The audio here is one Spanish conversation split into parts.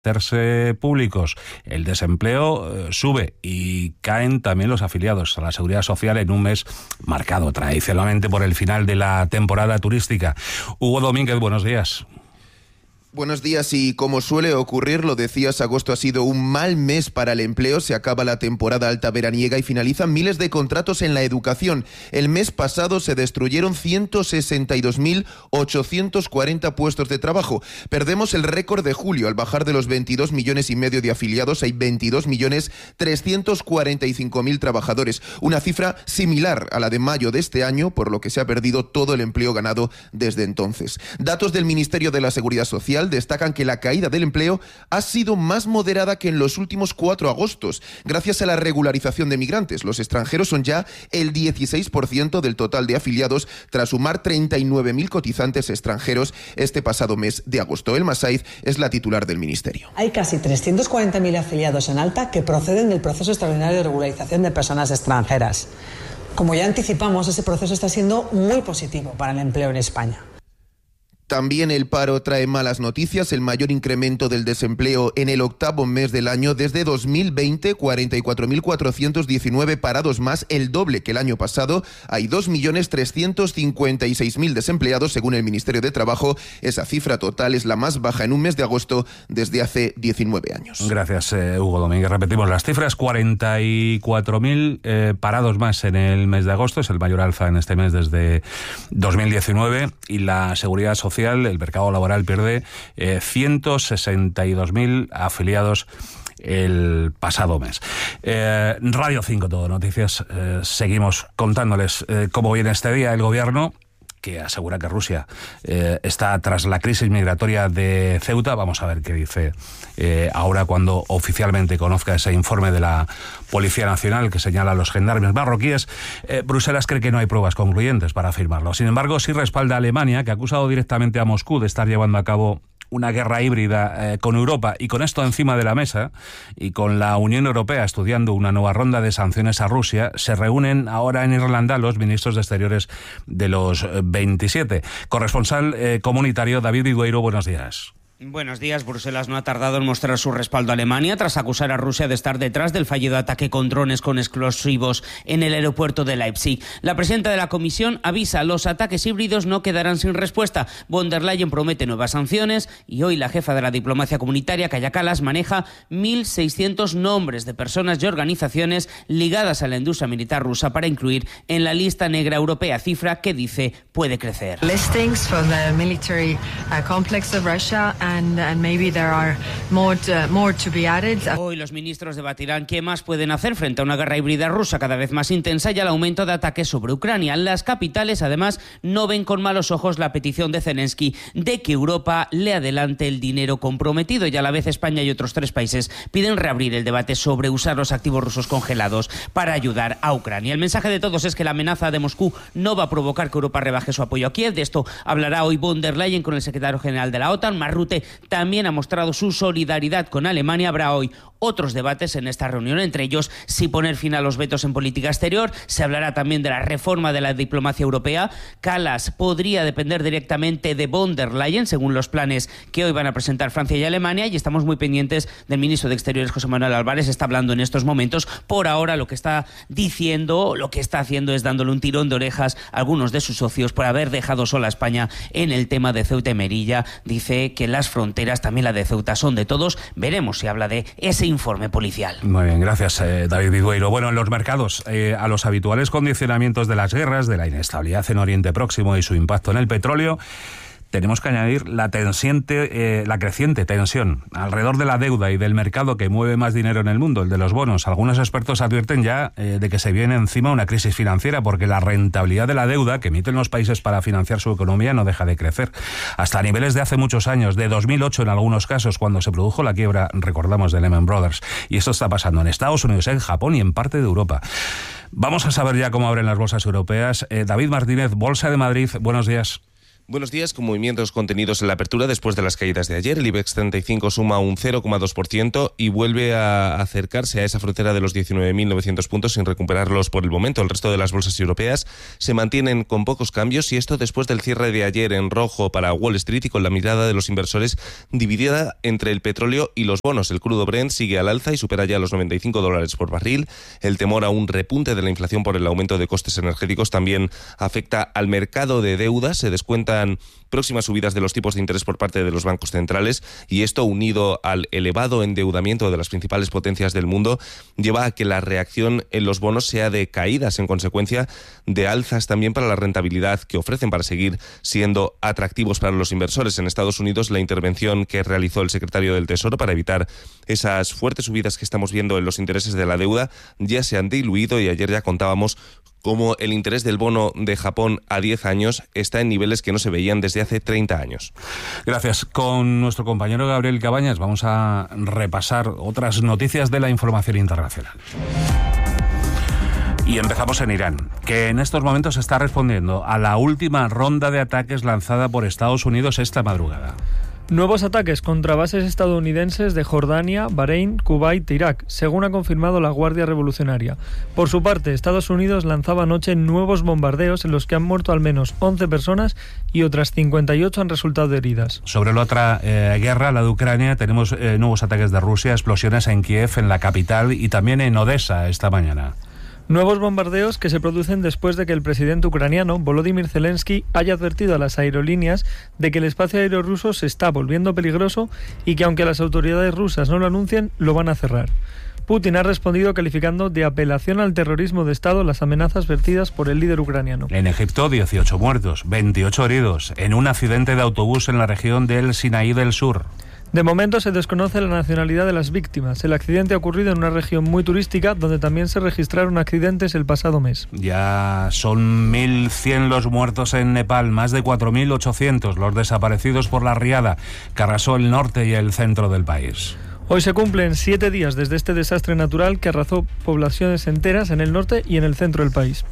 hacerse públicos, el desempleo sube y caen también los afiliados a la Seguridad Social en un mes marcado tradicionalmente por el final de la temporada turística. Hugo Domínguez, buenos días. Buenos días, y como suele ocurrir, lo decías, agosto ha sido un mal mes para el empleo. Se acaba la temporada alta veraniega y finalizan miles de contratos en la educación. El mes pasado se destruyeron 162.840 puestos de trabajo. Perdemos el récord de julio al bajar de los 22,5 millones de afiliados. Hay 22.345.000 trabajadores, una cifra similar a la de mayo de este año, por lo que se ha perdido todo el empleo ganado desde entonces. Datos del Ministerio de la Seguridad Social destacan que la caída del empleo ha sido más moderada que en los últimos 4 agostos, gracias a la regularización de migrantes. Los extranjeros son ya el 16% del total de afiliados, tras sumar 39.000 cotizantes extranjeros este pasado mes de agosto. Elma Saiz es la titular del Ministerio. Hay casi 340.000 afiliados en alta que proceden del proceso extraordinario de regularización de personas extranjeras. Como ya anticipamos, ese proceso está siendo muy positivo para el empleo en España. También el paro trae malas noticias, el mayor incremento del desempleo en el octavo mes del año desde 2020, 44.419 parados más, el doble que el año pasado. Hay 2.356.000 desempleados según el Ministerio de Trabajo. Esa cifra total es la más baja en un mes de agosto desde hace 19 años. Gracias, Hugo Domínguez. Repetimos las cifras, 44.000 parados más en el mes de agosto, es el mayor alza en este mes desde 2019, y la Seguridad Social, el mercado laboral, pierde 162.000 afiliados el pasado mes. Radio 5 Todo Noticias, seguimos contándoles cómo viene este día. El gobierno, que asegura que Rusia está tras la crisis migratoria de Ceuta. Vamos a ver qué dice ahora cuando oficialmente conozca ese informe de la Policía Nacional que señala a los gendarmes marroquíes. Bruselas cree que no hay pruebas concluyentes para afirmarlo. Sin embargo, sí respalda a Alemania, que ha acusado directamente a Moscú de estar llevando a cabo una guerra híbrida con Europa. Y con esto encima de la mesa, y con la Unión Europea estudiando una nueva ronda de sanciones a Rusia, se reúnen ahora en Irlanda los ministros de Exteriores de los 27. Corresponsal comunitario David Vidueiro, buenos días. Buenos días. Bruselas no ha tardado en mostrar su respaldo a Alemania tras acusar a Rusia de estar detrás del fallido ataque con drones con explosivos en el aeropuerto de Leipzig. La presidenta de la Comisión avisa: los ataques híbridos no quedarán sin respuesta. Von der Leyen promete nuevas sanciones, y hoy la jefa de la diplomacia comunitaria, Kaja Kallas, maneja 1.600 nombres de personas y organizaciones ligadas a la industria militar rusa para incluir en la lista negra europea, cifra que dice puede crecer. Listings from the military complex of Russia. And maybe there are more to be added. Hoy los ministros debatirán qué más pueden hacer frente a una guerra híbrida rusa cada vez más intensa y al aumento de ataques sobre Ucrania. Las capitales, además, no ven con malos ojos la petición de Zelensky de que Europa le adelante el dinero comprometido, y a la vez España y otros 3 países piden reabrir el debate sobre usar los activos rusos congelados para ayudar a Ucrania. El mensaje de todos es que la amenaza de Moscú no va a provocar que Europa rebaje su apoyo a Kiev. De esto hablará hoy Von der Leyen con el secretario general de la OTAN. Mark Rutte también ha mostrado su solidaridad con Alemania. Habrá hoy otros debates en esta reunión, entre ellos si poner fin a los vetos en política exterior. Se hablará también de la reforma de la diplomacia europea. Kallas podría depender directamente de Von der Leyen, según los planes que hoy van a presentar Francia y Alemania, y estamos muy pendientes del ministro de Exteriores, José Manuel Álvarez. Está hablando en estos momentos. Por ahora lo que está diciendo, lo que está haciendo es dándole un tirón de orejas a algunos de sus socios por haber dejado sola a España en el tema de Ceuta y Melilla. Dice que las fronteras, también la de Ceuta, son de todos. Veremos si habla de ese informe policial. Muy bien, gracias, David Vidueiro. Bueno, en los mercados, a los habituales condicionamientos de las guerras, de la inestabilidad en Oriente Próximo y su impacto en el petróleo, tenemos que añadir la creciente tensión alrededor de la deuda y del mercado que mueve más dinero en el mundo, el de los bonos. Algunos expertos advierten ya de que se viene encima una crisis financiera, porque la rentabilidad de la deuda que emiten los países para financiar su economía no deja de crecer. Hasta niveles de hace muchos años, de 2008 en algunos casos, cuando se produjo la quiebra, recordamos, de Lehman Brothers. Y esto está pasando en Estados Unidos, en Japón y en parte de Europa. Vamos a saber ya cómo abren las bolsas europeas. David Martínez, Bolsa de Madrid, buenos días. Buenos días. Con movimientos contenidos en la apertura después de las caídas de ayer, el IBEX 35 suma un 0,2% y vuelve a acercarse a esa frontera de los 19.900 puntos sin recuperarlos por el momento. El resto de las bolsas europeas se mantienen con pocos cambios, y esto después del cierre de ayer en rojo para Wall Street y con la mirada de los inversores dividida entre el petróleo y los bonos. El crudo Brent sigue al alza y supera ya los $95 por barril. El temor a un repunte de la inflación por el aumento de costes energéticos también afecta al mercado de deuda. Se descuentan próximas subidas de los tipos de interés por parte de los bancos centrales, y esto, unido al elevado endeudamiento de las principales potencias del mundo, lleva a que la reacción en los bonos sea de caídas, en consecuencia de alzas también para la rentabilidad que ofrecen para seguir siendo atractivos para los inversores. En Estados Unidos, la intervención que realizó el secretario del Tesoro para evitar esas fuertes subidas que estamos viendo en los intereses de la deuda ya se han diluido, y ayer ya contábamos cómo el interés del bono de Japón a 10 años está en niveles que no se veían desde hace 30 años. Gracias. Con nuestro compañero Gabriel Cabañas vamos a repasar otras noticias de la información internacional. Y empezamos en Irán, que en estos momentos está respondiendo a la última ronda de ataques lanzada por Estados Unidos esta madrugada. Nuevos ataques contra bases estadounidenses de Jordania, Bahrein, Kuwait e Irak, según ha confirmado la Guardia Revolucionaria. Por su parte, Estados Unidos lanzaba anoche nuevos bombardeos en los que han muerto al menos 11 personas y otras 58 han resultado heridas. Sobre la otra guerra, la de Ucrania, tenemos nuevos ataques de Rusia, explosiones en Kiev, en la capital, y también en Odessa esta mañana. Nuevos bombardeos que se producen después de que el presidente ucraniano, Volodymyr Zelensky, haya advertido a las aerolíneas de que el espacio aéreo ruso se está volviendo peligroso y que, aunque las autoridades rusas no lo anuncien, lo van a cerrar. Putin ha respondido calificando de apelación al terrorismo de Estado las amenazas vertidas por el líder ucraniano. En Egipto, 18 muertos, 28 heridos, en un accidente de autobús en la región del Sinaí del Sur. De momento se desconoce la nacionalidad de las víctimas. El accidente ha ocurrido en una región muy turística donde también se registraron accidentes el pasado mes. Ya son 1.100 los muertos en Nepal, más de 4.800 los desaparecidos por la riada que arrasó el norte y el centro del país. Hoy se cumplen 7 días desde este desastre natural que arrasó poblaciones enteras en el norte y en el centro del país.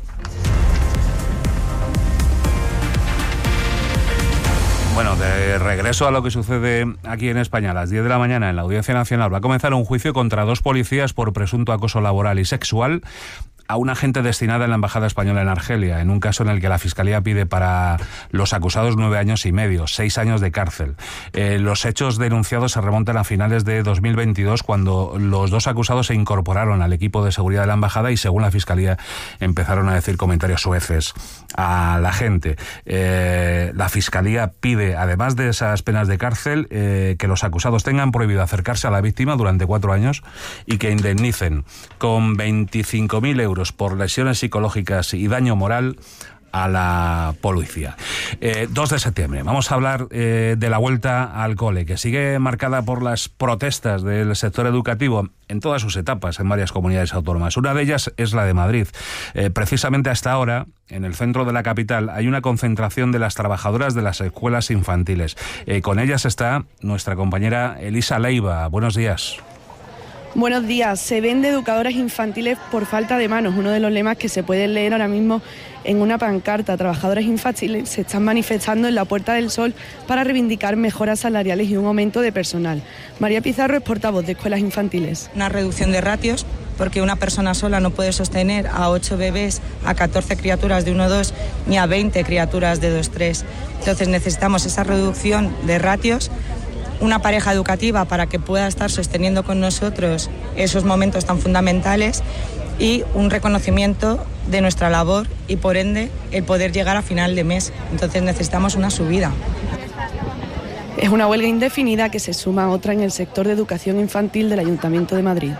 Bueno, de regreso a lo que sucede aquí en España, a las 10 de la mañana en la Audiencia Nacional va a comenzar un juicio contra 2 policías por presunto acoso laboral y sexual a una agente destinada en la Embajada Española en Argelia, en un caso en el que la Fiscalía pide para los acusados 9 años y medio, 6 años de cárcel. Los hechos denunciados se remontan a finales de 2022, cuando los 2 acusados se incorporaron al equipo de seguridad de la Embajada y, según la Fiscalía, empezaron a decir comentarios soeces a la gente. La Fiscalía pide, además de esas penas de cárcel, que los acusados tengan prohibido acercarse a la víctima durante 4 años y que indemnicen con 25.000 euros por lesiones psicológicas y daño moral a la policía. 2 de septiembre. Vamos a hablar de la vuelta al cole, que sigue marcada por las protestas del sector educativo en todas sus etapas en varias comunidades autónomas. Una de ellas es la de Madrid. Precisamente hasta ahora, en el centro de la capital, hay una concentración de las trabajadoras de las escuelas infantiles. Con ellas está nuestra compañera Elisa Leiva. Buenos días. Buenos días. Se vende educadoras infantiles por falta de manos, uno de los lemas que se puede leer ahora mismo en una pancarta. Trabajadoras infantiles se están manifestando en la Puerta del Sol para reivindicar mejoras salariales y un aumento de personal. María Pizarro es portavoz de Escuelas Infantiles. Una reducción de ratios, porque una persona sola no puede sostener a 8 bebés, a 14 criaturas de 1-2, ni a 20 criaturas de 2-3. Entonces necesitamos esa reducción de ratios, una pareja educativa para que pueda estar sosteniendo con nosotros esos momentos tan fundamentales y un reconocimiento de nuestra labor y, por ende, el poder llegar a final de mes. Entonces necesitamos una subida. Es una huelga indefinida que se suma a otra en el sector de educación infantil del Ayuntamiento de Madrid.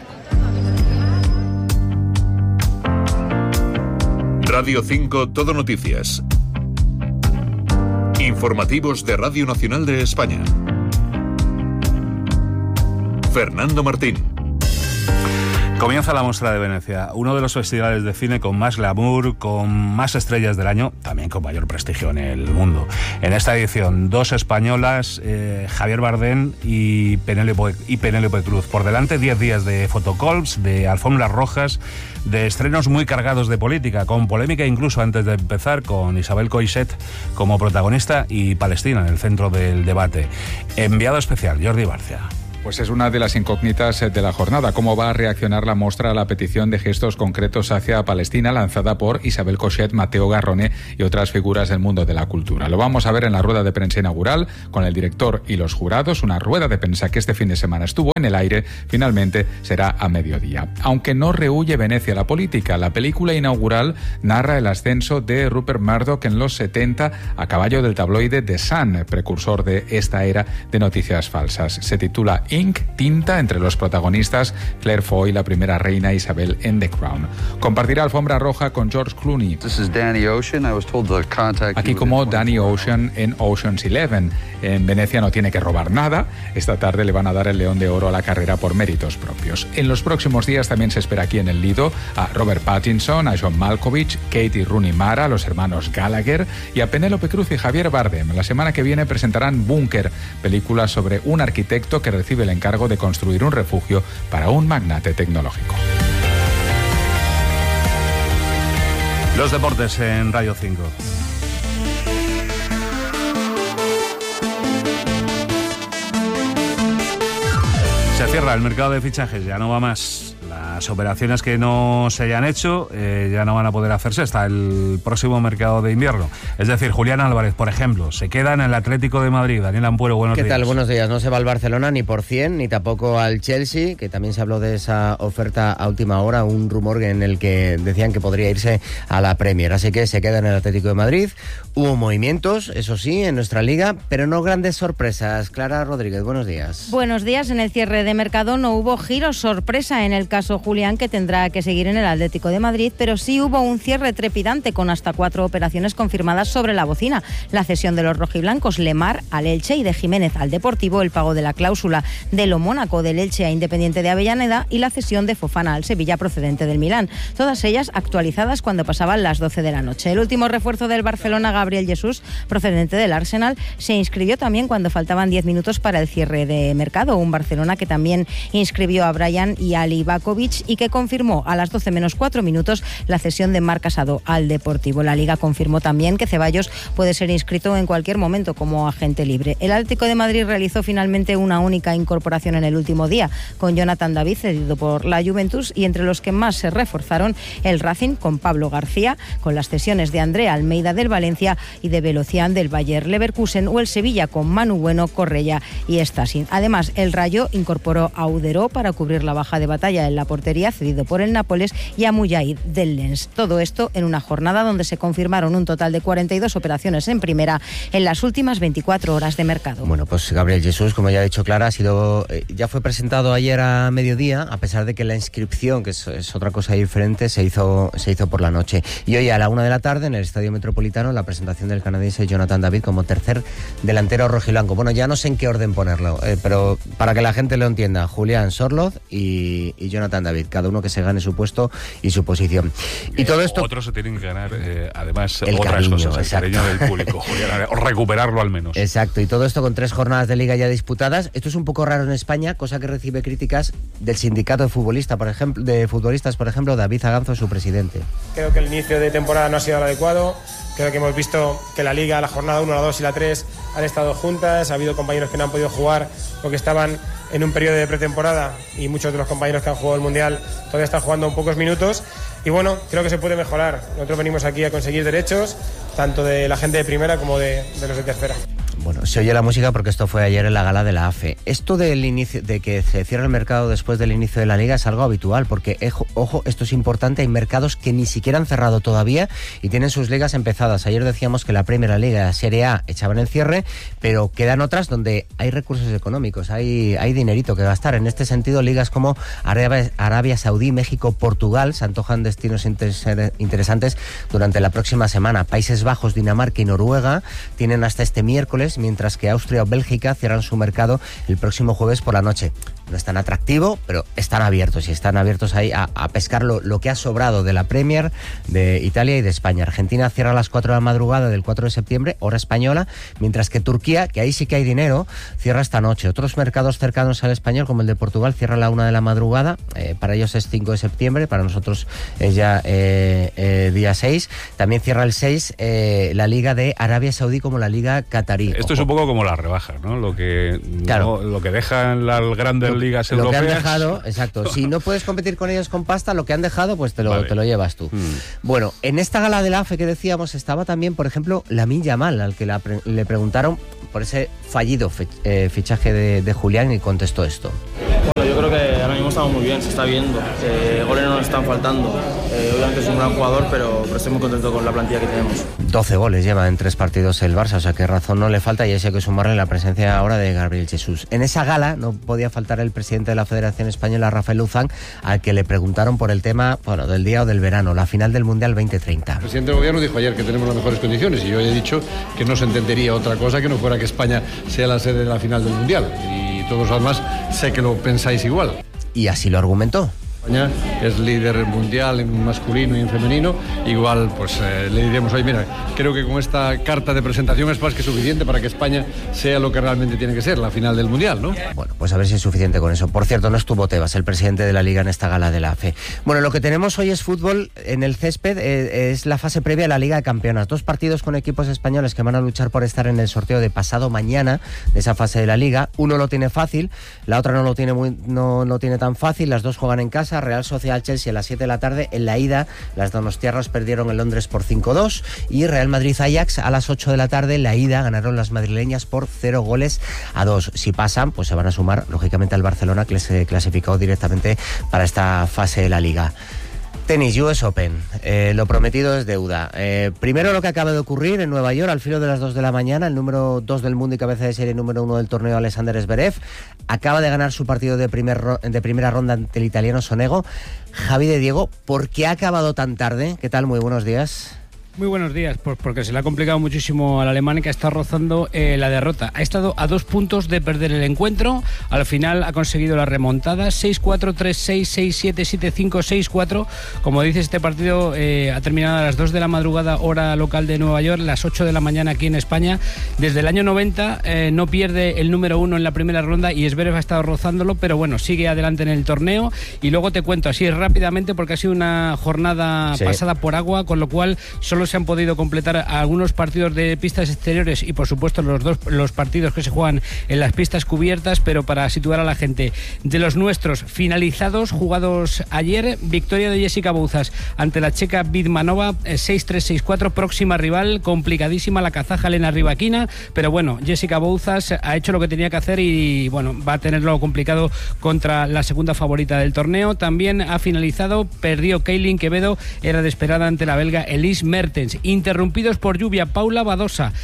Radio 5 Todo Noticias. Informativos de Radio Nacional de España. Fernando Martín. Comienza la Mostra de Venecia, uno de los festivales de cine con más glamour, con más estrellas del año, también con mayor prestigio en el mundo. En esta edición, 2 españolas, Javier Bardem y Penélope Cruz. Por delante, 10 días de photocalls, de alfombras rojas, de estrenos muy cargados de política, con polémica incluso antes de empezar, con Isabel Coixet como protagonista y Palestina en el centro del debate. Enviado especial, Jordi Barcia. Pues es una de las incógnitas de la jornada. ¿Cómo va a reaccionar la mostra a la petición de gestos concretos hacia Palestina lanzada por Isabel Coixet, Mateo Garrone y otras figuras del mundo de la cultura? Lo vamos a ver en la rueda de prensa inaugural con el director y los jurados. Una rueda de prensa que este fin de semana estuvo en el aire, finalmente será a mediodía. Aunque no rehúye Venecia la política, la película inaugural narra el ascenso de Rupert Murdoch en los 70 a caballo del tabloide The Sun, precursor de esta era de noticias falsas. Se titula Ink, tinta, entre los protagonistas Claire Foy, la primera reina Isabel en The Crown. Compartirá alfombra roja con George Clooney. Aquí como Danny Ocean en Ocean's 11. En Venecia no tiene que robar nada. Esta tarde le van a dar el León de Oro a la carrera por méritos propios. En los próximos días también se espera aquí en el Lido a Robert Pattinson, a John Malkovich, Katie Rooney Mara, los hermanos Gallagher y a Penélope Cruz y Javier Bardem. La semana que viene presentarán Búnker, película sobre un arquitecto que recibe el encargo de construir un refugio para un magnate tecnológico. Los deportes en Radio 5. Se cierra el mercado de fichajes, ya no va más. Las operaciones que no se hayan hecho ya no van a poder hacerse hasta el próximo mercado de invierno. Es decir, Julián Álvarez, por ejemplo, se queda en el Atlético de Madrid. Daniel Ampuero, buenos días. ¿Qué tal? Buenos días. No se va al Barcelona ni por 100, ni tampoco al Chelsea, que también se habló de esa oferta a última hora, un rumor en el que decían que podría irse a la Premier. Así que se queda en el Atlético de Madrid. Hubo movimientos, eso sí, en nuestra liga, pero no grandes sorpresas. Clara Rodríguez, buenos días. Buenos días. En el cierre de mercado no hubo giro sorpresa en el caso Julián, que tendrá que seguir en el Atlético de Madrid, pero sí hubo un cierre trepidante con hasta 4 operaciones confirmadas sobre la bocina. La cesión de los rojiblancos, Lemar al Elche y de Jiménez al Deportivo, el pago de la cláusula de lo Mónaco del Elche a Independiente de Avellaneda y la cesión de Fofana al Sevilla procedente del Milán. Todas ellas actualizadas cuando pasaban las 12 de la noche. El último refuerzo del Barcelona, Gabriel Jesús, procedente del Arsenal, se inscribió también cuando faltaban 10 minutos para el cierre de mercado. Un Barcelona que también inscribió a Brian y a Livakovic y que confirmó a las 12 menos 4 minutos la cesión de Marc Casado al Deportivo. La Liga confirmó también que Ceballos puede ser inscrito en cualquier momento como agente libre. El Atlético de Madrid realizó finalmente una única incorporación en el último día, con Jonathan David cedido por la Juventus, y entre los que más se reforzaron el Racing con Pablo García, con las cesiones de Andrea Almeida del Valencia y de Velocián del Bayer Leverkusen, o el Sevilla con Manu Bueno, Correia y Stasi. Además, el Rayo incorporó a Uderó para cubrir la baja de Batalla en la portería, cedido por el Nápoles, y a Mujahid del Lens. Todo esto en una jornada donde se confirmaron un total de 42 operaciones en primera en las últimas 24 horas de mercado. Bueno, pues Gabriel Jesús, como ya ha dicho Clara, ya fue presentado ayer a mediodía, a pesar de que la inscripción, que es otra cosa diferente, se hizo por la noche. Y hoy a la 1 de la tarde en el Estadio Metropolitano la presentación del canadiense Jonathan David como tercer delantero rojiblanco. Bueno, ya no sé en qué orden ponerlo, pero para que la gente lo entienda, Julián Sorloz y Jonathan David, cada uno que se gane su puesto y su posición. Y todo esto... Otros se tienen que ganar, además, el otras cariño, cosas, el cariño del público, Julián, o recuperarlo al menos. Exacto, y todo esto con 3 jornadas de liga ya disputadas. Esto es un poco raro en España, cosa que recibe críticas del sindicato de futbolistas, por ejemplo, David Aganzo, su presidente. Creo que el inicio de temporada no ha sido el adecuado. Creo que hemos visto que la Liga, la jornada 1, la 2 y la 3 han estado juntas. Ha habido compañeros que no han podido jugar porque estaban en un periodo de pretemporada, y muchos de los compañeros que han jugado el Mundial todavía están jugando en pocos minutos. Y bueno, creo que se puede mejorar. Nosotros venimos aquí a conseguir derechos, tanto de la gente de primera como de los de tercera. Bueno, se oye la música porque esto fue ayer en la gala de la AFE. Esto del inicio, de que se cierre el mercado después del inicio de la Liga, es algo habitual, porque, ojo, esto es importante, hay mercados que ni siquiera han cerrado todavía y tienen sus ligas empezadas. Ayer decíamos que la Premier League y la Serie A echaban el cierre, pero quedan otras donde hay recursos económicos, hay dinerito que gastar. En este sentido, ligas como Arabia Saudí, México, Portugal se antojan destinos interesantes durante la próxima semana. Países Bajos, Dinamarca y Noruega tienen hasta este miércoles, mientras que Austria o Bélgica cierran su mercado el próximo jueves por la noche. no es tan atractivo, pero están abiertos, y están abiertos ahí a pescar lo que ha sobrado de la Premier, de Italia y de España. Argentina cierra a las 4 de la madrugada del 4 de septiembre, hora española, mientras que Turquía, que ahí sí que hay dinero, cierra esta noche. Otros mercados cercanos al español, como el de Portugal, cierra a la 1 de la madrugada, para ellos es 5 de septiembre, para nosotros es ya día 6. También cierra el 6 la Liga de Arabia Saudí como la Liga Qatarí. Esto es un poco como las rebajas, ¿no? Lo que dejan las grandes ligas europeas. Lo que han dejado, exacto. Si no puedes competir con ellos con pasta, lo que han dejado, pues te lo llevas tú. Bueno, en esta gala de la AFE que decíamos estaba también, por ejemplo, Lamine Yamal, al que le preguntaron por ese fallido fichaje de Julián, y contestó esto. Bueno, yo creo que ahora mismo estamos muy bien, se está viendo, goles no nos están faltando, obviamente es un gran jugador, pero estoy muy contento con la plantilla que tenemos. 12 goles lleva en 3 partidos el Barça, o sea que razón no le falta, y eso hay que sumarle la presencia ahora de Gabriel Jesús. En esa gala no podía faltar el presidente de la Federación Española, Rafael Luzán, al que le preguntaron por el tema, bueno, del día o del verano, la final del Mundial 2030. El presidente del gobierno dijo ayer que tenemos las mejores condiciones, y yo he dicho que no se entendería otra cosa que no fuera que España sea la sede de la final del Mundial, y todos además sé que lo pensáis igual. Y así lo argumentó. España es líder mundial en masculino y en femenino, igual pues le diremos, oye, mira, creo que con esta carta de presentación es más que suficiente para que España sea lo que realmente tiene que ser, la final del mundial, ¿no? Bueno, pues a ver si es suficiente con eso. Por cierto, no estuvo Tebas, el presidente de la Liga, en esta gala de la AFE. Bueno, lo que tenemos hoy es fútbol en el césped, es la fase previa de la Liga de Campeones. 2 partidos con equipos españoles que van a luchar por estar en el sorteo de pasado mañana de esa fase de la Liga. Uno lo tiene fácil, la otra no lo tiene tan fácil. Las 2 juegan en casa. Real Sociedad-Chelsea a las 7 de la tarde. En la ida, las donostiarras perdieron en Londres por 5-2, y Real Madrid-Ajax a las 8 de la tarde. En la ida ganaron las madrileñas por 0-2. Si pasan, pues se van a sumar, lógicamente, al Barcelona, que se clasificó directamente para esta fase de la Liga. Tenis, US Open. Lo prometido es deuda. Primero, lo que acaba de ocurrir en Nueva York, al filo de las 2 de la mañana, el número 2 del mundo y cabeza de serie número 1 del torneo, Alexander Zverev, acaba de ganar su partido de primera ronda ante el italiano Sonego. Javi de Diego, ¿por qué ha acabado tan tarde? ¿Qué tal? Muy buenos días. Muy buenos días, pues porque se le ha complicado muchísimo al alemán, que está rozando la derrota. Ha estado a 2 puntos de perder el encuentro, al final ha conseguido la remontada, 6-4, 3-6, 6-7, 7-5, 6-4. Como dices, este partido ha terminado a las 2 de la madrugada, hora local de Nueva York, las 8 de la mañana aquí en España. Desde el año 90 no pierde el número 1 en la primera ronda, y Zverev ha estado rozándolo, pero bueno, sigue adelante en el torneo. Y luego te cuento así rápidamente, porque ha sido una jornada pasada por agua, con lo cual solo se han podido completar algunos partidos de pistas exteriores y por supuesto los partidos que se juegan en las pistas cubiertas. Pero para situar a la gente, de los nuestros finalizados, jugados ayer, victoria de Jessica Bouzas ante la checa Vidmanova, 6-3, 6-4, próxima rival, complicadísima la kazaja Elena Rybakina, pero bueno, Jessica Bouzas ha hecho lo que tenía que hacer y bueno, va a tenerlo complicado contra la segunda favorita del torneo. También ha finalizado, perdió Kaylin Quevedo, era de esperada ante la belga Elise Mertens. Interrumpidos por lluvia, Paula Badosa,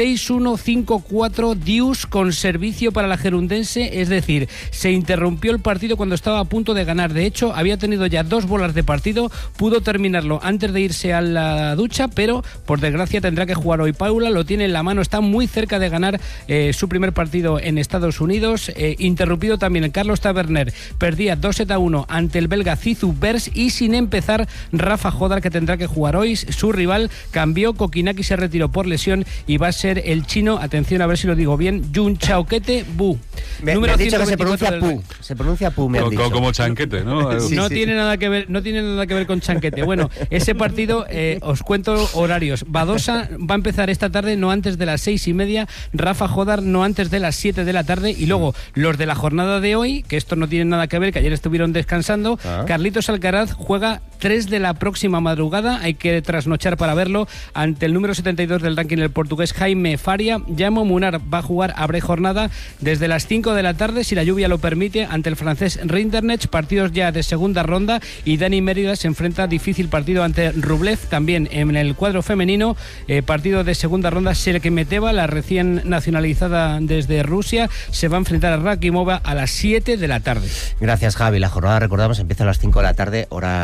6-1, 5-4, deuce con servicio para la gerundense, es decir, se interrumpió el partido cuando estaba a punto de ganar. De hecho, había tenido ya 2 bolas de partido, pudo terminarlo antes de irse a la ducha, pero por desgracia tendrá que jugar hoy. Paula lo tiene en la mano, está muy cerca de ganar su primer partido en Estados Unidos. Interrumpido también Carlos Taberner, perdía 2-1 ante el belga Zizou Bers, y sin empezar Rafa Jodar, que tendrá que jugar hoy. Su rival cambió, Kokinaki se retiró por lesión y va a ser el chino, atención a ver si lo digo bien, Jun Chaoquete Bu. Me han dicho que se pronuncia Pu, se pronuncia Pu, me han dicho. Como chanquete, ¿no? Sí, sí. Tiene nada que ver con chanquete. Bueno, ese partido, os cuento horarios. Badosa va a empezar esta tarde no antes de las 6:30, Rafa Jodar no antes de las 7 de la tarde, y luego los de la jornada de hoy, que esto no tiene nada que ver, que ayer estuvieron descansando. Carlitos Alcaraz juega 3 de la próxima madrugada, hay que trasnochar para verlo, ante el número 72 del ranking, el portugués Jaime Faria. Yamo Munar va a jugar a jornada desde las 5 de la tarde, si la lluvia lo permite, ante el francés Rinderknecht, partidos ya de segunda ronda, y Dani Mérida se enfrenta, difícil partido, ante Rublev. También en el cuadro femenino, partido de segunda ronda, Serkemeteva, la recién nacionalizada desde Rusia, se va a enfrentar a Rakimova a las 7 de la tarde. Gracias, Javi. La jornada, recordamos, empieza a las 5 de la tarde, hora española.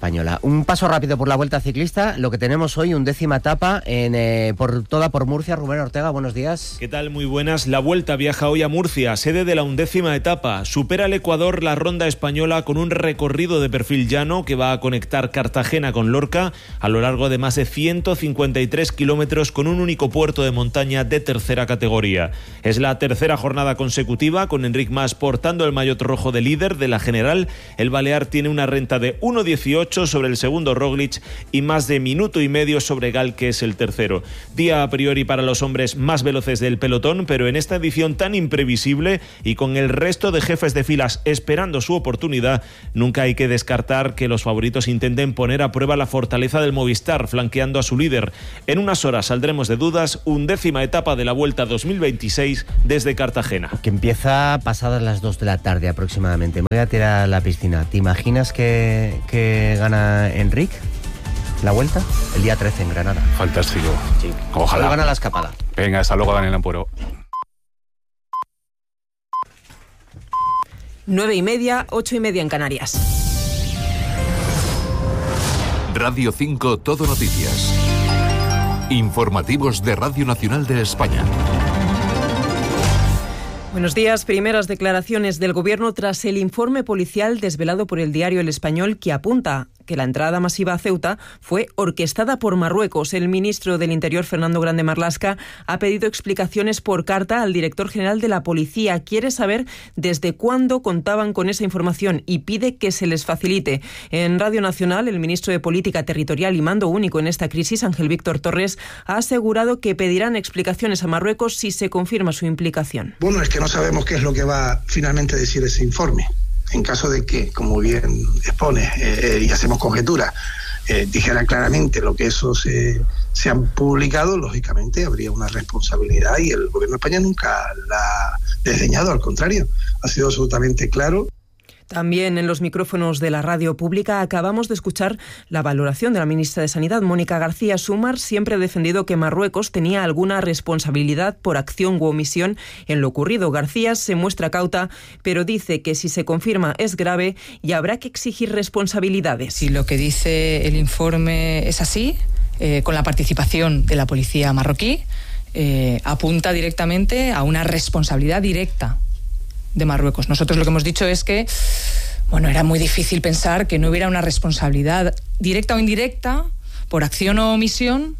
española. Un paso rápido por la Vuelta Ciclista, lo que tenemos hoy, 11ª etapa por Murcia. Rubén Ortega, buenos días. ¿Qué tal? Muy buenas. La Vuelta viaja hoy a Murcia, sede de la 11ª etapa. Supera el Ecuador la ronda española con un recorrido de perfil llano que va a conectar Cartagena con Lorca a lo largo de más de 153 kilómetros con un único puerto de montaña de tercera categoría. Es la tercera jornada consecutiva con Enric Mas portando el maillot rojo de líder de la general. El balear tiene una renta de 1.18 sobre el segundo Roglic y más de minuto y medio sobre Gal, que es el tercero. Día a priori para los hombres más veloces del pelotón, pero en esta edición tan imprevisible y con el resto de jefes de filas esperando su oportunidad, nunca hay que descartar que los favoritos intenten poner a prueba la fortaleza del Movistar, flanqueando a su líder. En unas horas saldremos de dudas, 11ª etapa de la Vuelta 2026 desde Cartagena. Que empieza pasadas las 2 de la tarde aproximadamente. Me voy a tirar a la piscina. ¿Te imaginas que gana Enric la Vuelta? El día 13 en Granada. Fantástico. Sí. Ojalá. Gana la escapada. Venga, hasta luego, Daniel Ampuero. 9:30, 8:30 en Canarias. Radio 5 Todo Noticias. Informativos de Radio Nacional de España. Buenos días. Primeras declaraciones del Gobierno tras el informe policial desvelado por el diario El Español, que apunta que la entrada masiva a Ceuta fue orquestada por Marruecos. El ministro del Interior, Fernando Grande Marlaska, ha pedido explicaciones por carta al director general de la Policía. Quiere saber desde cuándo contaban con esa información y pide que se les facilite. En Radio Nacional, el ministro de Política Territorial y Mando Único en esta crisis, Ángel Víctor Torres, ha asegurado que pedirán explicaciones a Marruecos si se confirma su implicación. Bueno, es que no sabemos qué es lo que va finalmente a decir ese informe. En caso de que, como bien expone, y hacemos conjeturas, dijera claramente lo que esos se han publicado, lógicamente habría una responsabilidad y el Gobierno de España nunca la ha desdeñado, al contrario, ha sido absolutamente claro. También en los micrófonos de la radio pública acabamos de escuchar la valoración de la ministra de Sanidad, Mónica García Sumar. Siempre ha defendido que Marruecos tenía alguna responsabilidad por acción u omisión en lo ocurrido. García se muestra cauta, pero dice que si se confirma es grave y habrá que exigir responsabilidades. Si lo que dice el informe es así, con la participación de la policía marroquí, apunta directamente a una responsabilidad directa de Marruecos. Nosotros lo que hemos dicho es que, era muy difícil pensar que no hubiera una responsabilidad directa o indirecta por acción o omisión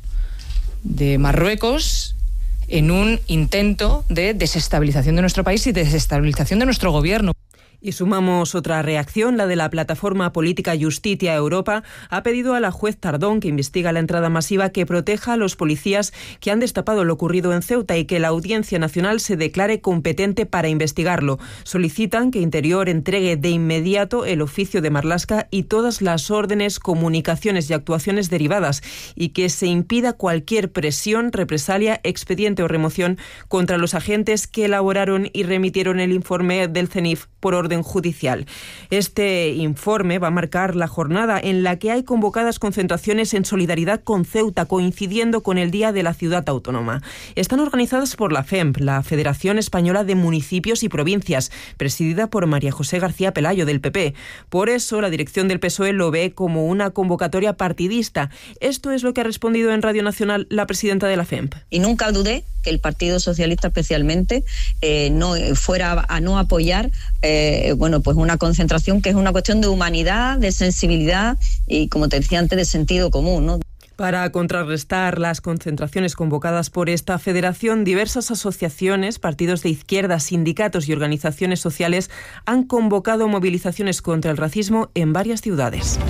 de Marruecos en un intento de desestabilización de nuestro país y de desestabilización de nuestro gobierno. Y sumamos otra reacción, la de la plataforma política Justitia Europa. Ha pedido a la juez Tardón, que investiga la entrada masiva, que proteja a los policías que han destapado lo ocurrido en Ceuta y que la Audiencia Nacional se declare competente para investigarlo. Solicitan que Interior entregue de inmediato el oficio de Marlaska y todas las órdenes, comunicaciones y actuaciones derivadas y que se impida cualquier presión, represalia, expediente o remoción contra los agentes que elaboraron y remitieron el informe del CENIF por orden judicial. Este informe va a marcar la jornada en la que hay convocadas concentraciones en solidaridad con Ceuta, coincidiendo con el Día de la Ciudad Autónoma. Están organizadas por la FEMP, la Federación Española de Municipios y Provincias, presidida por María José García Pelayo, del PP. Por eso, la dirección del PSOE lo ve como una convocatoria partidista. Esto es lo que ha respondido en Radio Nacional la presidenta de la FEMP. Y nunca dudé que el Partido Socialista especialmente no fuera a no apoyar pues una concentración que es una cuestión de humanidad, de sensibilidad y, como te decía antes, de sentido común, ¿no? Para contrarrestar las concentraciones convocadas por esta federación, diversas asociaciones, partidos de izquierda, sindicatos y organizaciones sociales han convocado movilizaciones contra el racismo en varias ciudades.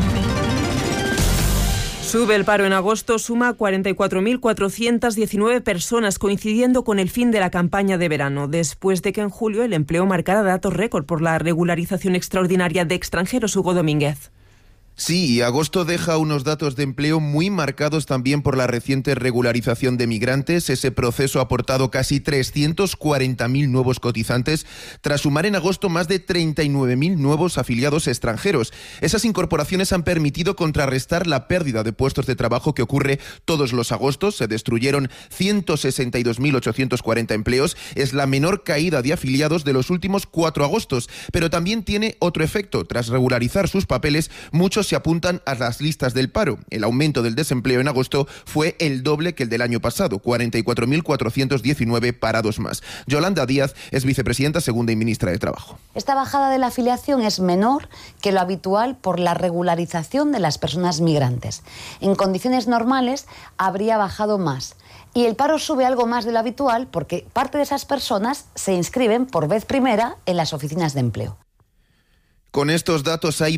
Sube el paro en agosto, suma 44.419 personas, coincidiendo con el fin de la campaña de verano, después de que en julio el empleo marcara datos récord por la regularización extraordinaria de extranjeros. Hugo Domínguez. Sí, y agosto deja unos datos de empleo muy marcados también por la reciente regularización de migrantes. Ese proceso ha aportado casi 340.000 nuevos cotizantes, tras sumar en agosto más de 39.000 nuevos afiliados extranjeros. Esas incorporaciones han permitido contrarrestar la pérdida de puestos de trabajo que ocurre todos los agostos. Se destruyeron 162.840 empleos. Es la menor caída de afiliados de los últimos 4 agostos. Pero también tiene otro efecto. Tras regularizar sus papeles, muchos datos se apuntan a las listas del paro. El aumento del desempleo en agosto fue el doble que el del año pasado, 44.419 parados más. Yolanda Díaz es vicepresidenta segunda y ministra de Trabajo. Esta bajada de la afiliación es menor que lo habitual por la regularización de las personas migrantes. En condiciones normales habría bajado más. Y el paro sube algo más de lo habitual porque parte de esas personas se inscriben por vez primera en las oficinas de empleo. Con estos datos hay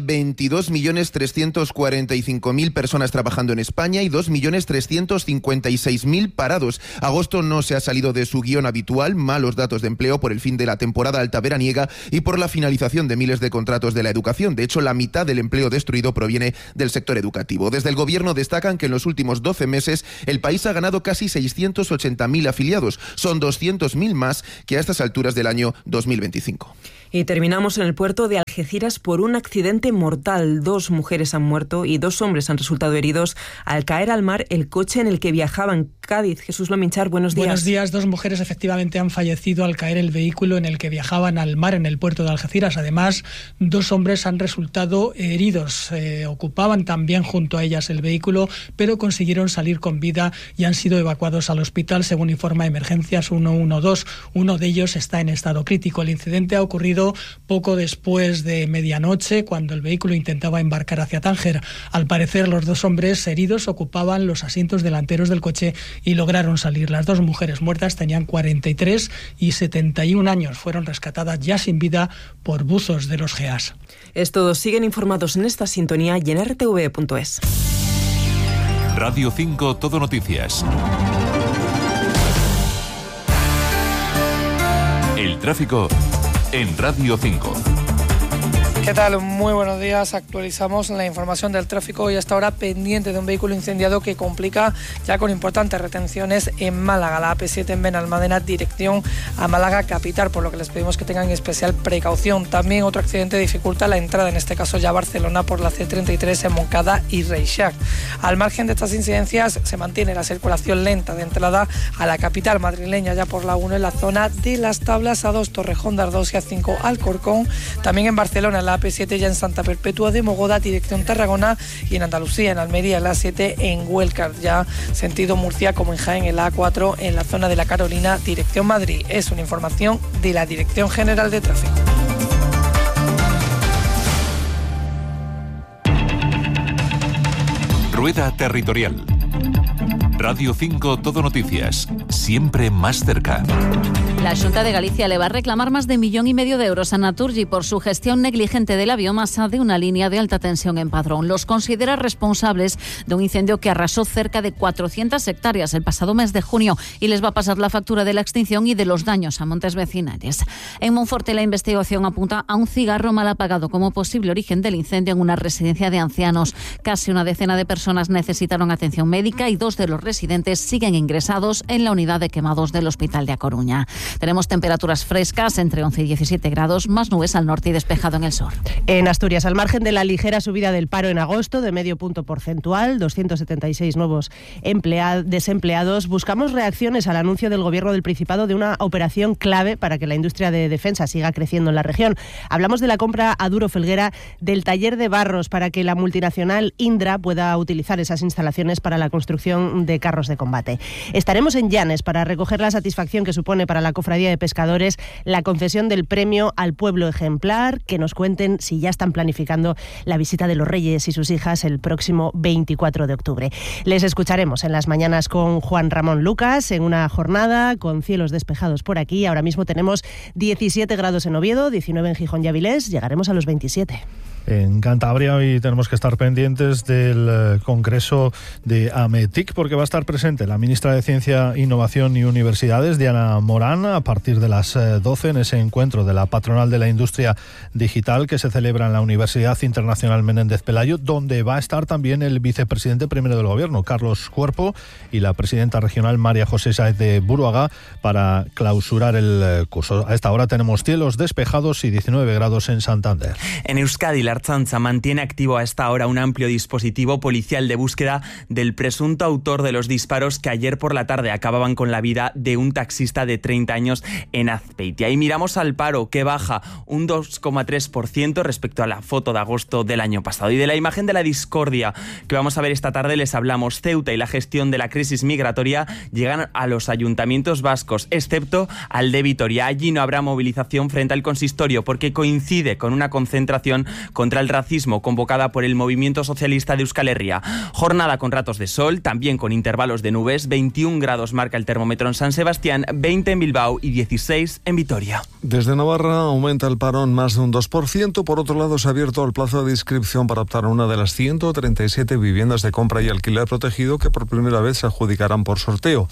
22.345.000 personas trabajando en España y 2.356.000 parados. Agosto no se ha salido de su guión habitual, malos datos de empleo por el fin de la temporada alta veraniega y por la finalización de miles de contratos de la educación. De hecho, la mitad del empleo destruido proviene del sector educativo. Desde el Gobierno destacan que en los últimos 12 meses el país ha ganado casi 680.000 afiliados. Son 200.000 más que a estas alturas del año 2025. Y terminamos en el puerto de Algeciras por un accidente mortal. 2 mujeres han muerto y 2 hombres han resultado heridos al caer al mar el coche en el que viajaban. Cádiz, Jesús Lominchar, buenos días. Buenos días. 2 mujeres efectivamente han fallecido al caer el vehículo en el que viajaban al mar en el puerto de Algeciras. Además, 2 hombres han resultado heridos. Ocupaban también junto a ellas el vehículo, pero consiguieron salir con vida y han sido evacuados al hospital, según informa Emergencias 112. Uno de ellos está en estado crítico. El incidente ha ocurrido poco después de medianoche, cuando el vehículo intentaba embarcar hacia Tánger. Al parecer, los 2 hombres heridos ocupaban los asientos delanteros del coche y lograron salir. Las 2 mujeres muertas tenían 43 y 71 años. Fueron rescatadas ya sin vida por buzos de los GEAS. Es todo. Siguen informados en esta sintonía y en rtv.es. Radio 5 Todo Noticias. El tráfico en Radio 5. ¿Qué tal? Muy buenos días. Actualizamos la información del tráfico y hasta ahora pendiente de un vehículo incendiado que complica ya con importantes retenciones en Málaga. La AP7 en Benalmádena, dirección a Málaga capital, por lo que les pedimos que tengan especial precaución. También otro accidente dificulta la entrada, en este caso ya a Barcelona, por la C33 en Moncada y Reixac. Al margen de estas incidencias, se mantiene la circulación lenta de entrada a la capital madrileña, ya por la 1 en la zona de Las Tablas, A2 Torrejón de Ardoz y A5 Alcorcón. También en Barcelona, en la AP7 ya en Santa Perpetua de Mogoda, dirección Tarragona, y en Andalucía, en Almería, en la A7 en Huelcar, ya sentido Murcia, como en Jaén, en la A4 en la zona de la Carolina, dirección Madrid. Es una información de la Dirección General de Tráfico. Rueda Territorial. Radio 5 Todo Noticias. Siempre más cerca. La Xunta de Galicia le va a reclamar más de 1,5 millones de euros a Naturgy por su gestión negligente de la biomasa de una línea de alta tensión en Padrón. Los considera responsables de un incendio que arrasó cerca de 400 hectáreas el pasado mes de junio y les va a pasar la factura de la extinción y de los daños a montes vecinales. En Monforte, la investigación apunta a un cigarro mal apagado como posible origen del incendio en una residencia de ancianos. Casi una decena de personas necesitaron atención médica y 2 de los residentes siguen ingresados en la unidad de quemados del Hospital de A Coruña. Tenemos temperaturas frescas entre 11 y 17 grados, más nubes al norte y despejado en el sur. En Asturias, al margen de la ligera subida del paro en agosto de medio punto porcentual, 276 nuevos desempleados, buscamos reacciones al anuncio del Gobierno del Principado de una operación clave para que la industria de defensa siga creciendo en la región. Hablamos de la compra a Duro Felguera del taller de Barros para que la multinacional Indra pueda utilizar esas instalaciones para la construcción de carros de combate. Estaremos en Llanes para recoger la satisfacción que supone para la Cofradía de Pescadores la concesión del premio al pueblo ejemplar. Que nos cuenten si ya están planificando la visita de los Reyes y sus hijas el próximo 24 de octubre. Les escucharemos en las mañanas con Juan Ramón Lucas en una jornada con cielos despejados por aquí. Ahora mismo tenemos 17 grados en Oviedo, 19 en Gijón y Avilés, llegaremos a los 27. En Cantabria hoy tenemos que estar pendientes del Congreso de AMETIC porque va a estar presente la ministra de Ciencia, Innovación y Universidades, Diana Morán, a partir de las 12 en ese encuentro de la patronal de la industria digital que se celebra en la Universidad Internacional Menéndez Pelayo, donde va a estar también el vicepresidente primero del Gobierno, Carlos Cuerpo, y la presidenta regional, María José Sáez de Buruaga, para clausurar el curso. A esta hora tenemos cielos despejados y 19 grados en Santander. En Euskadi, la Ertzaintza mantiene activo a esta hora un amplio dispositivo policial de búsqueda del presunto autor de los disparos que ayer por la tarde acababan con la vida de un taxista de 30 años en Azpeitia. Y miramos al paro, que baja un 2,3% respecto a la foto de agosto del año pasado. Y de la imagen de la discordia que vamos a ver esta tarde les hablamos. Ceuta y la gestión de la crisis migratoria llegan a los ayuntamientos vascos, excepto al de Vitoria. Allí no habrá movilización frente al consistorio porque coincide con una concentración contra el racismo convocada por el Movimiento Socialista de Euskal Herria. Jornada con ratos de sol, también con intervalos de nubes. 21 grados marca el termómetro en San Sebastián, 20 en Bilbao y 16 en Vitoria. Desde Navarra aumenta el paro en más de un 2%. Por otro lado, se ha abierto el plazo de inscripción para optar a una de las 137 viviendas de compra y alquiler protegido que por primera vez se adjudicarán por sorteo.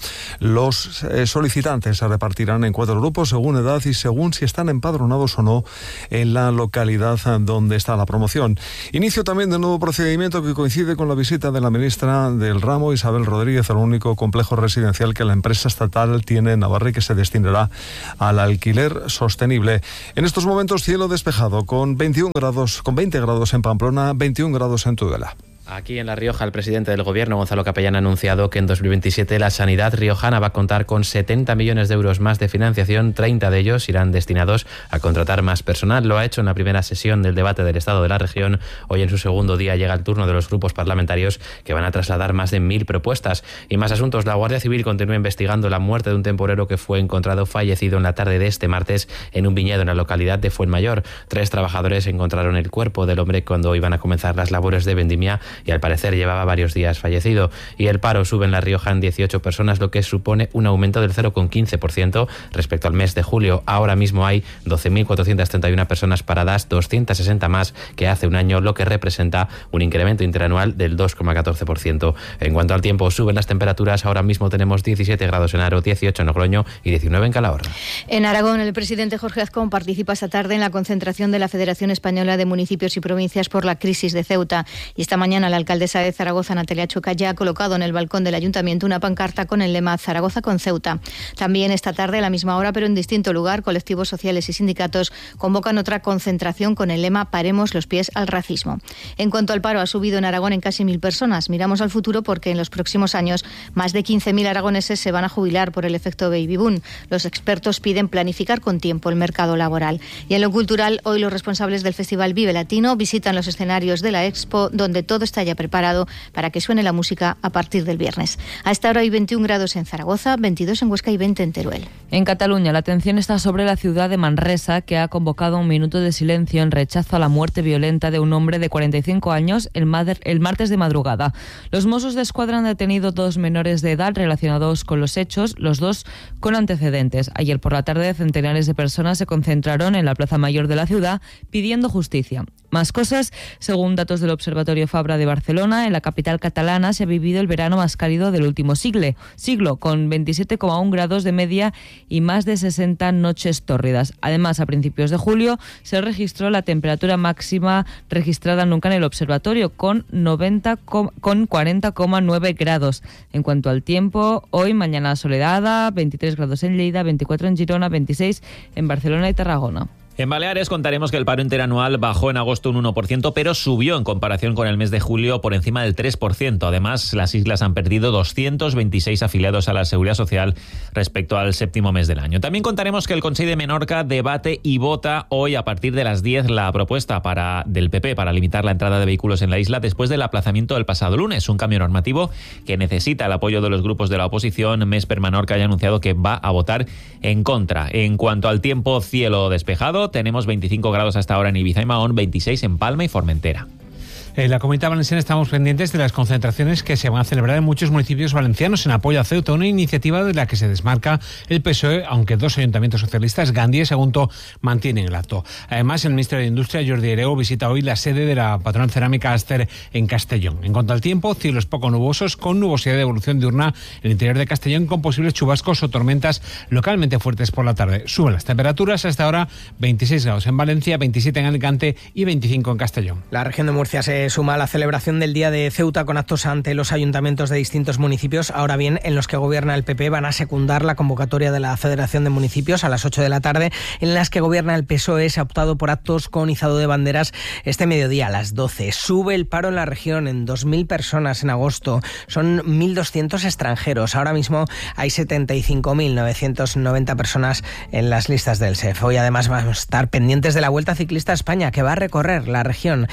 Los solicitantes se repartirán en 4 grupos según edad y según si están empadronados o no en la localidad donde está la promoción. Inicio también del nuevo procedimiento que coincide con la visita de la ministra del ramo, Isabel Rodríguez, al único complejo residencial que la empresa estatal tiene en Navarra y que se destinará al alquiler sostenible. En estos momentos cielo despejado con 20 grados en Pamplona, 21 grados en Tudela. Aquí en La Rioja, el presidente del Gobierno, Gonzalo Capellán, ha anunciado que en 2027 la sanidad riojana va a contar con 70 millones de euros más de financiación. 30 de ellos irán destinados a contratar más personal. Lo ha hecho en la primera sesión del debate del Estado de la región. Hoy, en su segundo día, llega el turno de los grupos parlamentarios que van a trasladar más de 1.000 propuestas. Y más asuntos. La Guardia Civil continúa investigando la muerte de un temporero que fue encontrado fallecido en la tarde de este martes en un viñedo en la localidad de Fuenmayor. 3 trabajadores encontraron el cuerpo del hombre cuando iban a comenzar las labores de vendimia y al parecer llevaba varios días fallecido. Y el paro sube en La Rioja en 18 personas, lo que supone un aumento del 0,15% respecto al mes de julio. Ahora mismo hay 12.431 personas paradas, 260 más que hace un año, lo que representa un incremento interanual del 2,14%. En cuanto al tiempo, suben las temperaturas. Ahora mismo tenemos 17 grados en Aro, 18 en Logroño y 19 en Calahorra. En Aragón, el presidente Jorge Azcón participa esta tarde en la concentración de la Federación Española de Municipios y Provincias por la crisis de Ceuta. Y esta mañana la alcaldesa de Zaragoza, Natalia Chuca, ya ha colocado en el balcón del ayuntamiento una pancarta con el lema Zaragoza con Ceuta. También esta tarde, a la misma hora, pero en distinto lugar, colectivos sociales y sindicatos convocan otra concentración con el lema Paremos los pies al racismo. En cuanto al paro, ha subido en Aragón en casi 1.000 personas. Miramos al futuro porque en los próximos años más de 15.000 aragoneses se van a jubilar por el efecto baby boom. Los expertos piden planificar con tiempo el mercado laboral. Y en lo cultural, hoy los responsables del Festival Vive Latino visitan los escenarios de la Expo, donde todo está ya preparado para que suene la música a partir del viernes. A esta hora hay 21 grados en Zaragoza, 22 en Huesca y 20 en Teruel. En Cataluña, la atención está sobre la ciudad de Manresa, que ha convocado un minuto de silencio en rechazo a la muerte violenta de un hombre de 45 años el martes de madrugada. Los Mossos d'Esquadra han detenido 2 menores de edad relacionados con los hechos, los 2 con antecedentes. Ayer por la tarde, centenares de personas se concentraron en la Plaza Mayor de la ciudad pidiendo justicia. Más cosas, según datos del Observatorio Fabra de Barcelona, en la capital catalana se ha vivido el verano más cálido del último siglo, con 27,1 grados de media y más de 60 noches tórridas. Además, a principios de julio se registró la temperatura máxima registrada nunca en el observatorio, con 40,9 grados. En cuanto al tiempo, hoy, mañana soleada, 23 grados en Lleida, 24 en Girona, 26 en Barcelona y Tarragona. En Baleares contaremos que el paro interanual bajó en agosto un 1%, pero subió en comparación con el mes de julio por encima del 3%. Además, las islas han perdido 226 afiliados a la Seguridad Social respecto al séptimo mes del año. También contaremos que el Consell de Menorca debate y vota hoy a partir de las 10 la propuesta del PP para limitar la entrada de vehículos en la isla después del aplazamiento del pasado lunes. Un cambio normativo que necesita el apoyo de los grupos de la oposición. Mesper Menorca ya ha anunciado que va a votar en contra. En cuanto al tiempo, cielo despejado. Tenemos 25 grados hasta ahora en Ibiza y Mahón, 26 en Palma y Formentera. En la Comunidad Valenciana estamos pendientes de las concentraciones que se van a celebrar en muchos municipios valencianos en apoyo a Ceuta, una iniciativa de la que se desmarca el PSOE, aunque 2 ayuntamientos socialistas, Gandía y Sagunto, mantienen el acto. Además, el ministro de Industria, Jordi Hereu, visita hoy la sede de la patronal cerámica Aster en Castellón. En cuanto al tiempo, cielos poco nubosos, con nubosidad de evolución diurna en el interior de Castellón, con posibles chubascos o tormentas localmente fuertes por la tarde. Suben las temperaturas, hasta ahora 26 grados en Valencia, 27 en Alicante y 25 en Castellón. La región de Murcia se se suma a la celebración del Día de Ceuta con actos ante los ayuntamientos de distintos municipios, ahora bien, en los que gobierna el PP van a secundar la convocatoria de la Federación de Municipios a las 8 de la tarde, en las que gobierna el PSOE. Se ha optado por actos con izado de banderas este mediodía a las 12. Sube el paro en la región en 2.000 personas en agosto. Son 1.200 extranjeros. Ahora mismo hay 75.990 personas en las listas del SEF. Hoy además vamos a estar pendientes de la Vuelta Ciclista a España, que va a recorrer la región,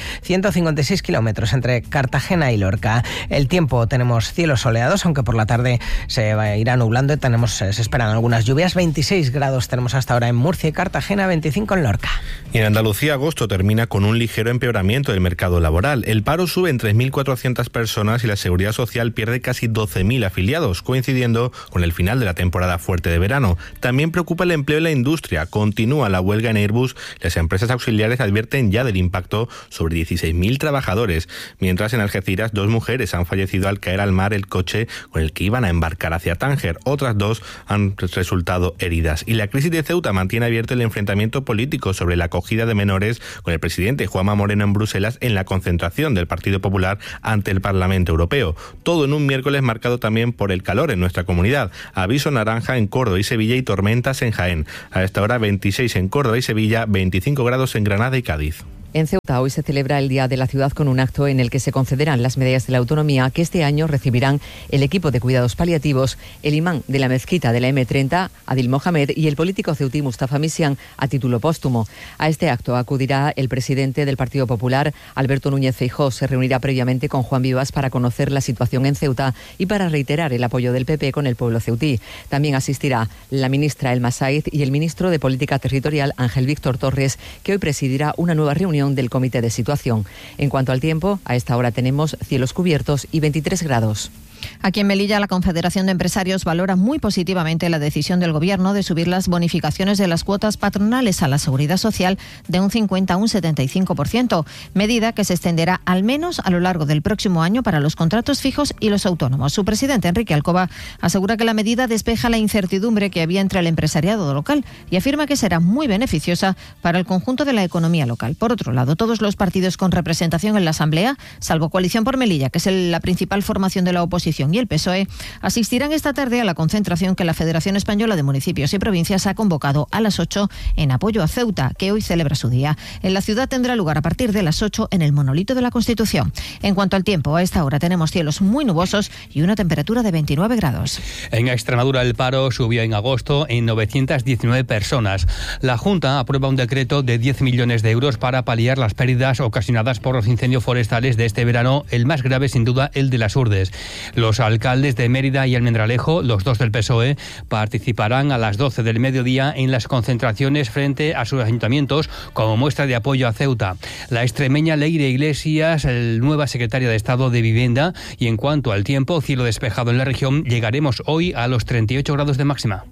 156 kilómetros entre Cartagena y Lorca. El tiempo, tenemos cielos soleados, aunque por la tarde se irá nublando y se esperan algunas lluvias. 26 grados tenemos hasta ahora en Murcia y Cartagena, 25 en Lorca. Y en Andalucía, agosto termina con un ligero empeoramiento del mercado laboral. El paro sube en 3.400 personas y la Seguridad Social pierde casi 12.000 afiliados, coincidiendo con el final de la temporada fuerte de verano. También preocupa el empleo en la industria. Continúa la huelga en Airbus. Las empresas auxiliares advierten ya del impacto sobre 16.000 trabajadores. Mientras en Algeciras, 2 mujeres han fallecido al caer al mar el coche con el que iban a embarcar hacia Tánger. Otras 2 han resultado heridas. Y la crisis de Ceuta mantiene abierto el enfrentamiento político sobre la acogida de menores, con el presidente Juanma Moreno en Bruselas en la concentración del Partido Popular ante el Parlamento Europeo. Todo en un miércoles marcado también por el calor en nuestra comunidad. Aviso naranja en Córdoba y Sevilla y tormentas en Jaén. A esta hora 26 en Córdoba y Sevilla, 25 grados en Granada y Cádiz. En Ceuta hoy se celebra el Día de la Ciudad con un acto en el que se concederán las medallas de la autonomía que este año recibirán el equipo de cuidados paliativos, el imán de la mezquita de la M30, Adil Mohamed, y el político ceutí Mustafa Misian a título póstumo. A este acto acudirá el presidente del Partido Popular, Alberto Núñez Feijóo. Se reunirá previamente con Juan Vivas para conocer la situación en Ceuta y para reiterar el apoyo del PP con el pueblo ceutí. También asistirá la ministra Elma Saiz y el ministro de Política Territorial, Ángel Víctor Torres, que hoy presidirá una nueva reunión del Comité de Situación. En cuanto al tiempo, a esta hora tenemos cielos cubiertos y 23 grados. Aquí en Melilla, la Confederación de Empresarios valora muy positivamente la decisión del Gobierno de subir las bonificaciones de las cuotas patronales a la Seguridad Social de un 50 a un 75%, medida que se extenderá al menos a lo largo del próximo año para los contratos fijos y los autónomos. Su presidente, Enrique Alcoba, asegura que la medida despeja la incertidumbre que había entre el empresariado local y afirma que será muy beneficiosa para el conjunto de la economía local. Por otro lado, todos los partidos con representación en la Asamblea, salvo Coalición por Melilla, que es la principal formación de la oposición, y el PSOE, asistirán esta tarde a la concentración que la Federación Española de Municipios y Provincias ha convocado a las 8 en apoyo a Ceuta, que hoy celebra su día. En la ciudad tendrá lugar a partir de las 8 en el Monolito de la Constitución. En cuanto al tiempo, a esta hora tenemos cielos muy nubosos y una temperatura de 29 grados. En Extremadura el paro subió en agosto en 919 personas. La Junta aprueba un decreto de 10 millones de euros para paliar las pérdidas ocasionadas por los incendios forestales de este verano, el más grave sin duda el de las Urdes. Los alcaldes de Mérida y Almendralejo, los 2 del PSOE, participarán a las 12 del mediodía en las concentraciones frente a sus ayuntamientos como muestra de apoyo a Ceuta. La extremeña Leire Iglesias, nueva secretaria de Estado de Vivienda, y en cuanto al tiempo, cielo despejado en la región, llegaremos hoy a los 38 grados de máxima.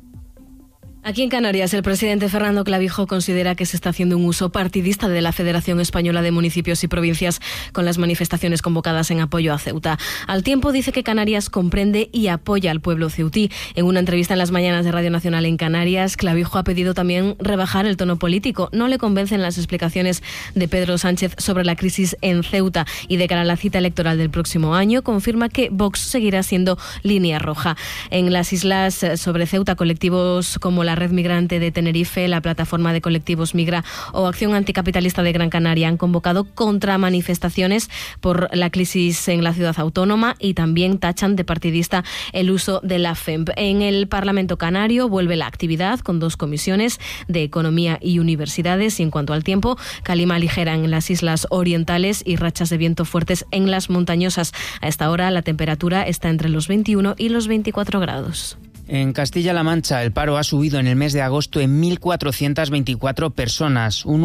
Aquí en Canarias, el presidente Fernando Clavijo considera que se está haciendo un uso partidista de la Federación Española de Municipios y Provincias con las manifestaciones convocadas en apoyo a Ceuta. Al tiempo, dice que Canarias comprende y apoya al pueblo ceutí. En una entrevista en las mañanas de Radio Nacional en Canarias, Clavijo ha pedido también rebajar el tono político. No le convencen las explicaciones de Pedro Sánchez sobre la crisis en Ceuta, y de cara a la cita electoral del próximo año, confirma que Vox seguirá siendo línea roja. En las islas sobre Ceuta, colectivos como la Red Migrante de Tenerife, la Plataforma de Colectivos Migra o Acción Anticapitalista de Gran Canaria han convocado contramanifestaciones por la crisis en la ciudad autónoma y también tachan de partidista el uso de la FEMP. En el Parlamento Canario vuelve la actividad con 2 comisiones de Economía y Universidades, y en cuanto al tiempo, calima ligera en las islas orientales y rachas de viento fuertes en las montañosas. A esta hora la temperatura está entre los 21 y los 24 grados. En Castilla-La Mancha, el paro ha subido en el mes de agosto en 1.424 personas, un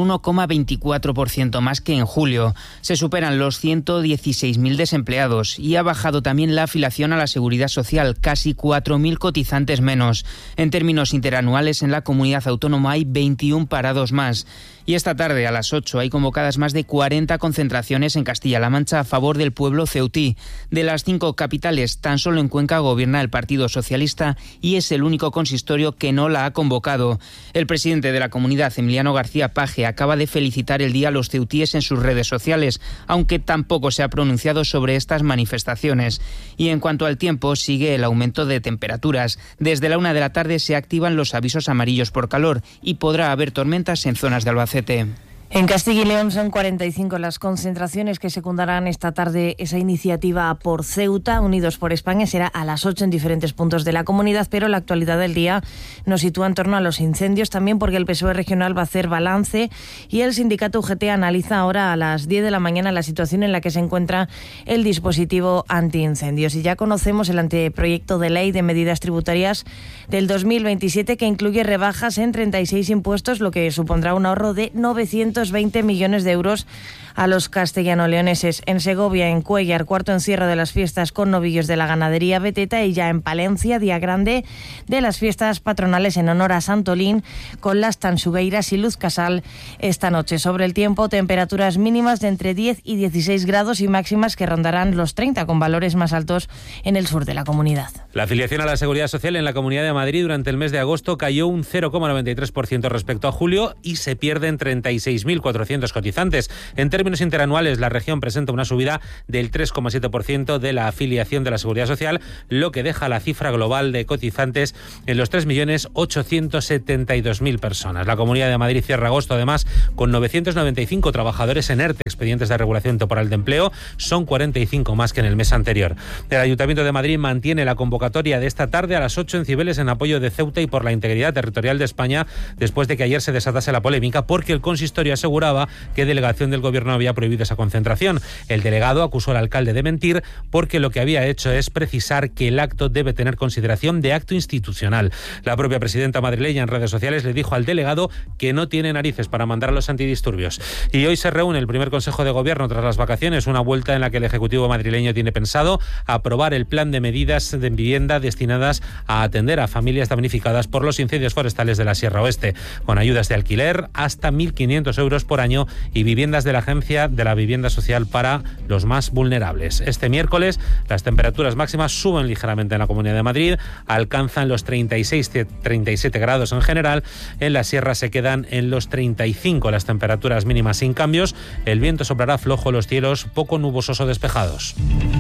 1,24% más que en julio. Se superan los 116.000 desempleados y ha bajado también la afiliación a la Seguridad Social, casi 4.000 cotizantes menos. En términos interanuales, en la comunidad autónoma hay 21 parados más. Y esta tarde, a las 8, hay convocadas más de 40 concentraciones en Castilla-La Mancha a favor del pueblo ceutí. De las 5 capitales, tan solo en Cuenca gobierna el Partido Socialista y es el único consistorio que no la ha convocado. El presidente de la comunidad, Emiliano García Paje, acaba de felicitar el día a los ceutíes en sus redes sociales, aunque tampoco se ha pronunciado sobre estas manifestaciones. Y en cuanto al tiempo, sigue el aumento de temperaturas. Desde la 1 de la tarde se activan los avisos amarillos por calor y podrá haber tormentas en zonas de Albacete. En Castilla y León son 45 las concentraciones que secundarán esta tarde esa iniciativa por Ceuta. Unidos por España será a las 8 en diferentes puntos de la comunidad, pero la actualidad del día nos sitúa en torno a los incendios, también porque el PSOE regional va a hacer balance y el sindicato UGT analiza ahora a las 10 de la mañana la situación en la que se encuentra el dispositivo antiincendios. Y ya conocemos el anteproyecto de ley de medidas tributarias del 2027 que incluye rebajas en 36 impuestos, lo que supondrá un ahorro de 920 millones de euros a los castellano-leoneses. En Segovia, en Cuéllar, cuarto encierro de las fiestas con novillos de la ganadería Beteta, y ya en Palencia, día grande de las fiestas patronales en honor a Santolín, con las Tansugueiras y Luz Casal esta noche. Sobre el tiempo, temperaturas mínimas de entre 10 y 16 grados y máximas que rondarán los 30, con valores más altos en el sur de la comunidad. La afiliación a la Seguridad Social en la Comunidad de Madrid durante el mes de agosto cayó un 0,93% respecto a julio y se pierden 36.400 cotizantes. En términos interanuales, la región presenta una subida del 3,7% de la afiliación de la Seguridad Social, lo que deja la cifra global de cotizantes en los 3.872.000 personas. La Comunidad de Madrid cierra agosto, además, con 995 trabajadores en ERTE, expedientes de regulación temporal de empleo, son 45 más que en el mes anterior. El Ayuntamiento de Madrid mantiene la convocatoria de esta tarde a las 8 en Cibeles en apoyo de Ceuta y por la integridad territorial de España, después de que ayer se desatase la polémica porque el consistorio aseguraba que delegación del Gobierno había prohibido esa concentración. El delegado acusó al alcalde de mentir porque lo que había hecho es precisar que el acto debe tener consideración de acto institucional. La propia presidenta madrileña en redes sociales le dijo al delegado que no tiene narices para mandar a los antidisturbios. Y hoy se reúne el primer Consejo de Gobierno tras las vacaciones, una vuelta en la que el Ejecutivo madrileño tiene pensado aprobar el plan de medidas de vivienda destinadas a atender a familias damnificadas por los incendios forestales de la Sierra Oeste, con ayudas de alquiler hasta 1.500 euros por año y viviendas de la Agencia de la Vivienda Social para los más vulnerables. Este miércoles las temperaturas máximas suben ligeramente en la Comunidad de Madrid, alcanzan los 36-37 grados en general, en la Sierra se quedan en los 35 las temperaturas mínimas sin cambios, el viento soplará flojo, los cielos poco nubosos o despejados.